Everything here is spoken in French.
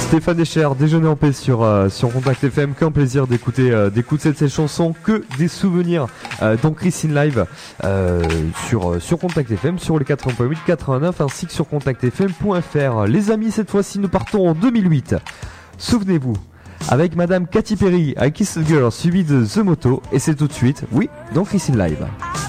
Stéphane Escher, Déjeuner en paix sur Contact FM. Qu'un plaisir d'écouter cette chanson, que des souvenirs dans Chris in Live sur Contact FM, sur les 80.8, 89 ainsi que sur contactfm.fr. Les amis, cette fois-ci nous partons en 2008. Souvenez-vous, avec Madame Katy Perry, I Kissed a Girl, suivi de The Moto, et c'est tout de suite, oui, dans Chris in Live.